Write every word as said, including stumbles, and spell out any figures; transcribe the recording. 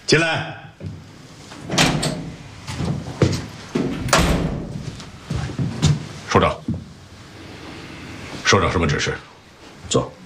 进来。首长，首长什么指示？ 坐。